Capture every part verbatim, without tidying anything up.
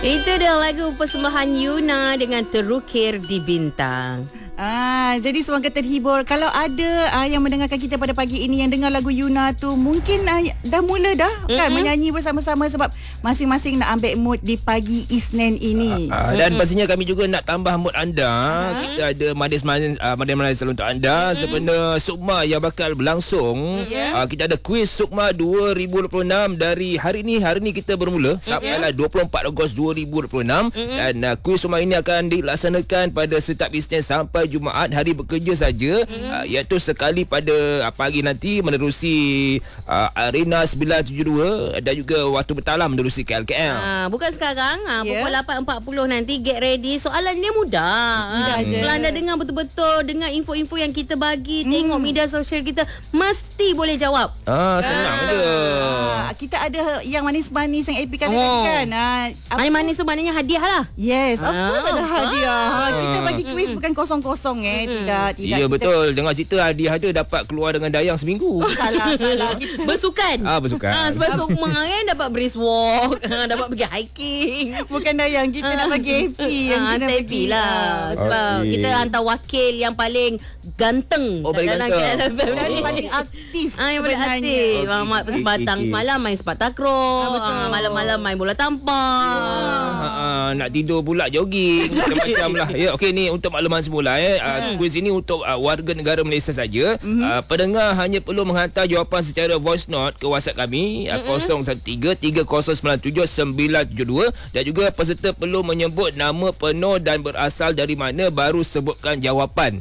Itu dia lagu persembahan Yuna dengan Terukir di Bintang. Ah, jadi semoga terhibur. Kalau ada ah, yang mendengarkan kita pada pagi ini yang dengar lagu Yuna tu, mungkin ah, dah mula dah mm-hmm. kan menyanyi bersama-sama sebab masing-masing nak ambil mood di pagi Isnin ini. Uh, uh, dan mm-hmm. pastinya kami juga nak tambah mood anda. Uh-huh. Kita ada manis-manis uh, manis-manis untuk anda. Mm-hmm. Sebenarnya Sukma yang bakal berlangsung. Mm-hmm. Uh, kita ada kuis Sukma dua ribu dua puluh enam dari hari ni. Hari ni kita bermula sampailah mm-hmm. dua puluh empat Ogos dua ribu dua puluh enam. Mm-hmm. Dan uh, kuis Sukma ini akan dilaksanakan pada setiap Isnin sampai Jumaat, hari bekerja saja, mm-hmm. uh, iaitu sekali pada uh, pagi nanti menerusi uh, Arena sembilan tujuh dua dan juga waktu bertalam menerusi K L K L. Ha, bukan sekarang, ha, yeah. pukul lapan empat puluh nanti, get ready. Soalan dia mudah. Mudah ha, je. Kalau anda dengar betul-betul, dengar info-info yang kita bagi, mm. tengok media sosial kita, mesti boleh jawab. Ah, senang ah. je. Ah, kita ada yang manis-manis yang A P katakan oh. kan. Ah, manis-manis tu maknanya hadiah lah. Yes, of course ah. ada hadiah. Ah. Kita bagi kuis mm. bukan kosong-kosong eh. Mm. Tidak, tidak. Ya, betul. Dengar cerita hadiah ada dapat keluar dengan dayang seminggu. Salah, salah. Kita bersukan. Ah, bersukan. Ah, sebab Sukma kan dapat brisk walk, dapat pergi hiking. Bukan dayang, kita nak bagi A P. Yang Ah, kita A P lah. Sebab okay. kita hantar wakil yang paling ganteng. Oh, paling ganteng. Dan paling aktif. Ah, yang paling aktif. Okay, Mak okay, sebatang okay. semalam main sepak takraw. Ah, malam-malam main bola tampar. Ha, ha, nak tidur pula jogging macam-macam lah. Ya, okey, ni untuk makluman semula eh. Uh, kuis ini untuk uh, warga negara Malaysia saja. Mm-hmm. Uh, pendengar hanya perlu menghantar jawapan secara voice note ke WhatsApp kami uh, kosong satu tiga tiga kosong sembilan tujuh sembilan tujuh dua dan juga peserta perlu menyebut nama penuh dan berasal dari mana baru sebutkan jawapan.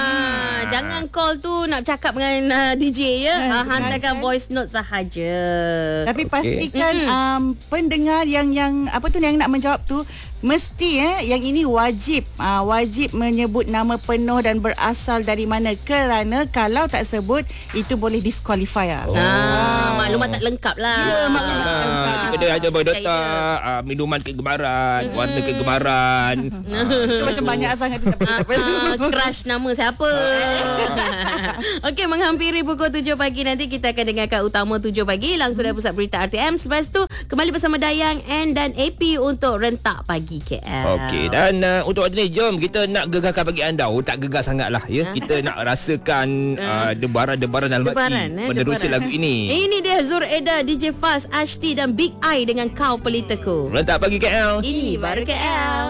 Ah, jangan call tu nak cakap dengan uh, D J ya. Ah, hantarkan voice note sahaja. Tapi okay. pastikan Mm-mm. um, pendengar yang yang apa tu yang nak menjawab tu mesti eh yang ini wajib uh, wajib menyebut nama penuh dan berasal dari mana, kerana kalau tak sebut itu boleh disqualify ah. Oh. Ah, maklumat tak lengkap lah. Ya, maklumat tak lengkap. Ah, kita ada biodata, uh, minuman kegemaran, mm. warna kegemaran. Itu macam banyak sangat tu. Ah, crush nama siapa. Okey, menghampiri pukul tujuh pagi nanti kita akan dengarkan utama tujuh pagi langsung dari pusat berita R T M. Selepas tu kembali bersama Dayang N dan A P untuk rentak pagi K L. Okey, dan uh, untuk hari ni jom kita nak gegarkan pagi anda. Oh, tak gegar sangatlah ya. Kita nak rasakan uh, debaran-debaran dalam hati eh, menerusi lagu ini. Ini dia Zur Eda, D J Fast, Ashti dan Big I dengan Kau Pelitaku. Rentak pagi K L. Ini baru K L.